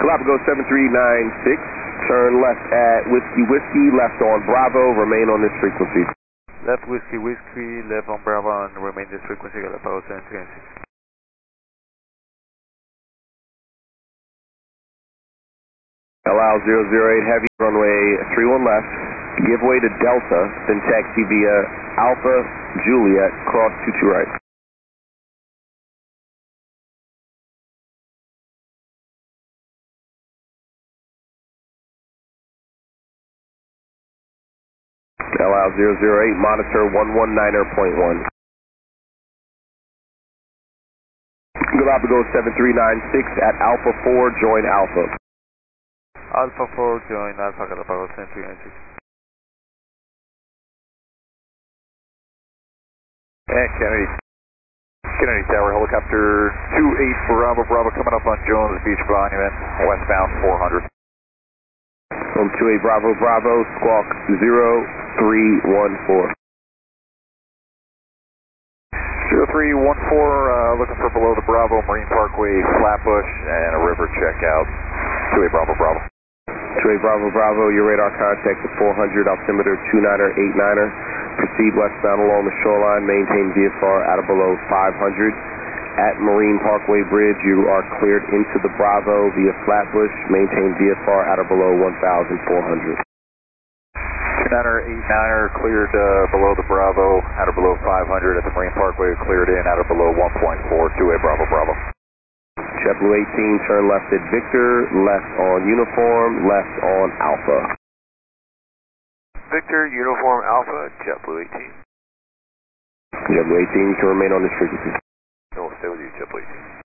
Galapagos 7396, turn left at Whiskey Whiskey, left on Bravo, remain on this frequency. Left Whiskey Whiskey, left on Bravo, and remain this frequency, Galapagos 7396. Allow 008 heavy, runway 31 left, give way to Delta, then taxi via Alpha Juliet, cross 22 right. Allow 008, monitor 119.1. Galapagos 7396 at Alpha 4, join Alpha. Alpha 4, join Alpha, Galapagos 7396. And Kennedy Tower, helicopter 28 Bravo, Bravo coming up on Jones Beach Monument, westbound 400. From 28 Bravo, Bravo, squawk 0314. 0314, looking for below the Bravo, Marine Parkway, Flatbush, and a river checkout. 28 Bravo, Bravo. 28 Bravo, Bravo, your radar contact at 400, altimeter 29er, 89er. Proceed westbound along the shoreline, maintain VFR at or below 500. At Marine Parkway Bridge, you are cleared into the Bravo via Flatbush, maintain VFR at or below 1,400. 29er, 89er, cleared below the Bravo, at or below 500. At the Marine Parkway, cleared in at or below 1.4, 28 Bravo, Bravo. JetBlue 18, turn left at Victor, left on Uniform, left on Alpha. Victor, Uniform Alpha, JetBlue 18. JetBlue 18, you can remain on this frequency. No, we'll stay with you, JetBlue 18.